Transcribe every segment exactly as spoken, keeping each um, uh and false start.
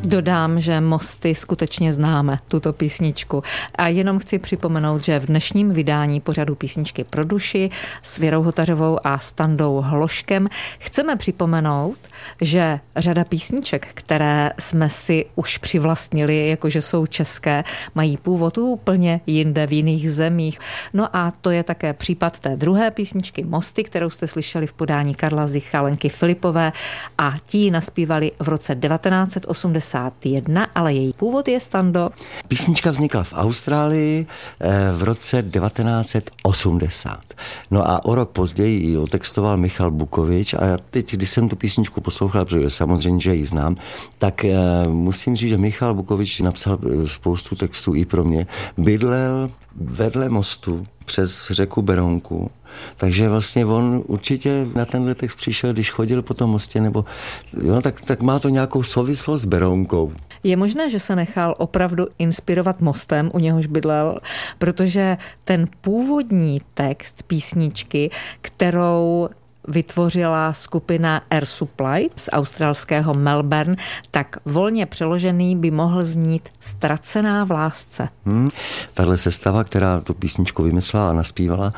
Dodám, že Mosty skutečně známe, tuto písničku. A jenom chci připomenout, že v dnešním vydání pořadu Písničky pro duši s Věrou Hotařovou a Standou Hloškem chceme připomenout, že řada písniček, které jsme si už přivlastnili, jakože jsou české, mají původ úplně jinde v jiných zemích. No a to je také případ té druhé písničky Mosty, kterou jste slyšeli v podání Karla Zicha, Lenky Filipové, a ti naspívali v roce devatenáct set osmdesát jedna, ale její původ je, Stando. Písnička vznikla v Austrálii v roce devatenáct set osmdesát. No a o rok později ji otextoval Michal Bukovič a já teď, když jsem tu písničku poslouchal, protože samozřejmě, že ji znám, tak musím říct, že Michal Bukovič napsal spoustu textů i pro mě. Bydlel vedle mostu přes řeku Berounku, takže vlastně on určitě na tenhle text přišel, když chodil po tom mostě, nebo jo, tak, tak má to nějakou souvislost s Berounkou. Je možné, že se nechal opravdu inspirovat mostem, u něhož bydlel, protože ten původní text písničky, kterou vytvořila skupina Air Supply z australského Melbourne, tak volně přeložený by mohl znít Ztracená v lásce. Hmm. Tahle sestava, která tu písničku vymyslela a naspívala,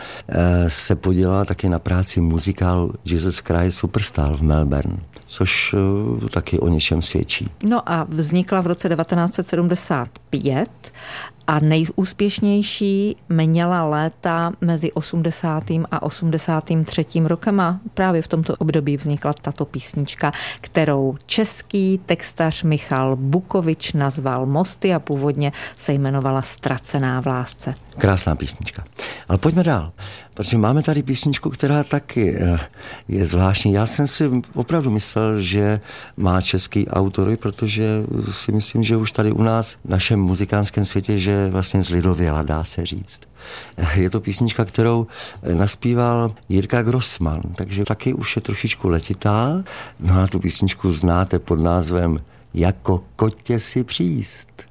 se podílela taky na práci muzikálu Jesus Christ Superstar v Melbourne, což taky o něčem svědčí. No a vznikla v roce devatenáct set sedmdesát pět a nejúspěšnější měla léta mezi osmdesátým a osmdesátým třetím rokem a právě v tomto období vznikla tato písnička, kterou český textař Michal Bukovič nazval Mosty a původně se jmenovala Ztracená v lásce. Krásná písnička. Ale pojďme dál, protože máme tady písničku, která taky je zvláštní. Já jsem si opravdu myslel, že má český autory, protože si myslím, že už tady u nás v našem muzikánském světě, že vlastně zlidověla, dá se říct. Je to písnička, kterou naspíval Jirka Grossman, takže taky už je trošičku letitá. No a tu písničku znáte pod názvem Jako kotě si příst.